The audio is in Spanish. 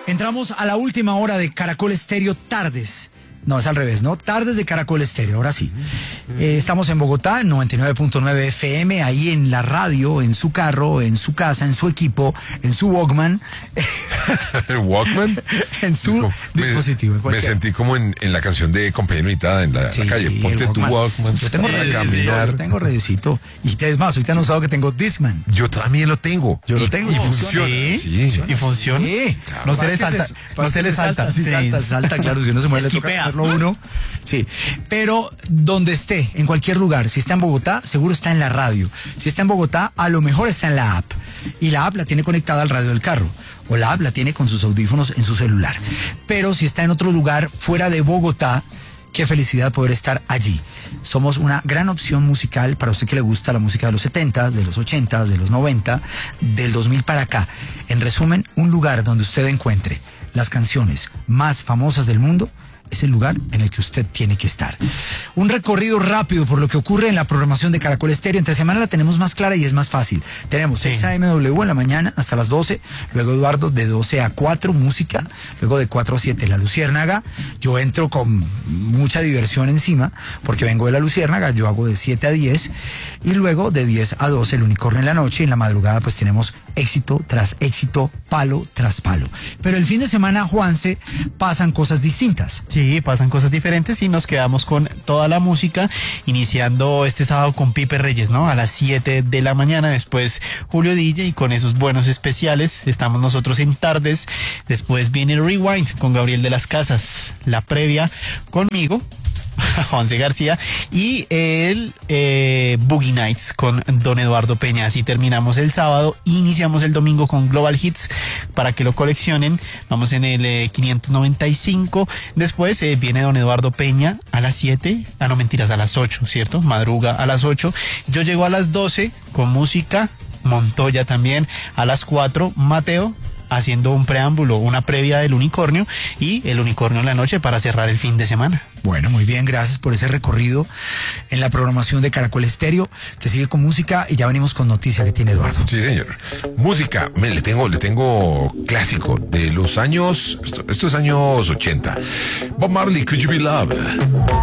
Entramos a la última hora de Caracol Estéreo Tardes. No, es al revés, ¿no? Tardes de Caracol Estéreo, ahora sí. Estamos en Bogotá, en 99.9 FM, ahí en la radio, en su carro, en su casa, en su equipo, en su Walkman. ¿Walkman? En su dispositivo. Me sentí como en la canción de Compañía Limitada en la calle. Ponte tu Walkman. Yo tengo redecito. Y es más, ahorita han usado que tengo Discman. Yo también lo tengo. Yo lo tengo. Y funciona. Sí. ¿Y funciona? Sí. Claro. No se le salta. No se le salta. Sí, salta, claro. Si uno se mueve, le toca hacerlo uno. Sí. Pero donde esté, en cualquier lugar, si está en Bogotá, seguro está en la radio. Si está en Bogotá, a lo mejor está en la app. Y la app la tiene conectada al radio del carro. O la app la tiene con sus audífonos en su celular. Pero si está en otro lugar fuera de Bogotá, qué felicidad poder estar allí. Somos una gran opción musical para usted que le gusta la música de los 70, de los 80, de los 90, del 2000 para acá. En resumen, un lugar donde usted encuentre las canciones más famosas del mundo. Es el lugar en el que usted tiene que estar. Un recorrido rápido por lo que ocurre en la programación de Caracol Estéreo. Entre semana la tenemos más clara y es más fácil. Tenemos 6 AMW en la mañana hasta las 12. Luego Eduardo de 12 a 4, música. Luego de 4 a 7 La Luciérnaga. Yo entro con mucha diversión encima porque vengo de La Luciérnaga. Yo hago de 7 a 10. Y luego de 10 a 12 El Unicornio en la noche. Y en la madrugada pues tenemos éxito tras éxito, palo tras palo. Pero el fin de semana, Juanse, pasan cosas distintas. Sí, pasan cosas diferentes y nos quedamos con toda la música, iniciando este sábado con Pipe Reyes, ¿no? A las 7 de la mañana, después Julio DJ y con esos buenos especiales estamos nosotros en Tardes. Después viene el Rewind con Gabriel de las Casas, la previa conmigo, Juanse García, y el Boogie Nights con Don Eduardo Peña. Así terminamos el sábado, iniciamos el domingo con Global Hits para que lo coleccionen. Vamos en el 595. Después viene Don Eduardo Peña a las 7, no mentiras, a las 8, ¿cierto? Madruga a las 8. Yo llego a las 12 con música, Montoya también a las 4, Mateo haciendo un preámbulo, una previa del Unicornio y el Unicornio en la noche para cerrar el fin de semana. Bueno, muy bien, gracias por ese recorrido en la programación de Caracol Estéreo, que sigue con música y ya venimos con noticia que tiene Eduardo. Sí, señor. Música, le tengo clásico de los años, estos años 80. Bob Marley, Could You Be Loved?